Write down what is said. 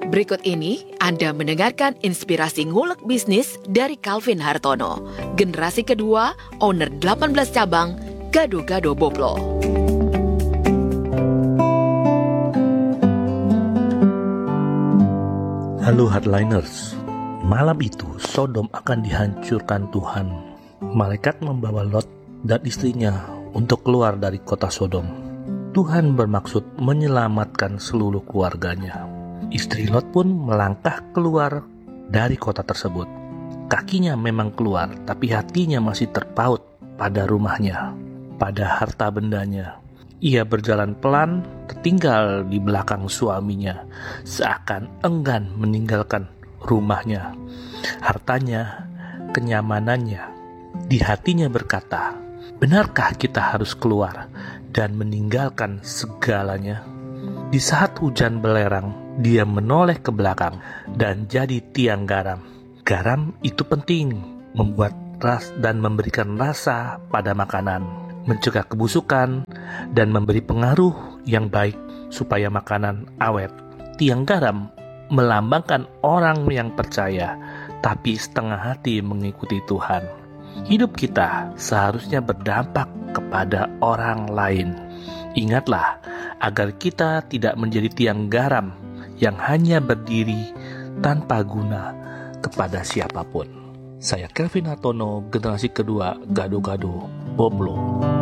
Berikut ini Anda mendengarkan inspirasi ngulek bisnis dari Calvin Hartono, generasi kedua, owner 18 cabang, Gado-Gado Boplo. Halo Hardliners, malam itu Sodom akan dihancurkan Tuhan. Malaikat membawa Lot dan istrinya untuk keluar dari kota Sodom. Tuhan bermaksud menyelamatkan seluruh keluarganya. Istri Lot pun melangkah keluar dari kota tersebut. Kakinya memang keluar, tapi hatinya masih terpaut pada rumahnya, pada harta bendanya. Ia berjalan pelan, tertinggal di belakang suaminya, seakan enggan meninggalkan rumahnya, hartanya, kenyamanannya. Di hatinya berkata, benarkah kita harus keluar dan meninggalkan segalanya? Di saat hujan belerang, dia menoleh ke belakang dan jadi tiang garam. Garam itu penting, membuat dan memberikan rasa pada makanan, mencegah kebusukan, dan memberi pengaruh yang baik supaya makanan awet. Tiang garam melambangkan orang yang percaya, tapi setengah hati mengikuti Tuhan. Hidup kita seharusnya berdampak kepada orang lain. Ingatlah, agar kita tidak menjadi tiang garam yang hanya berdiri tanpa guna kepada siapapun. Saya Calvin Hartono, generasi kedua, Gado-Gado Boplo.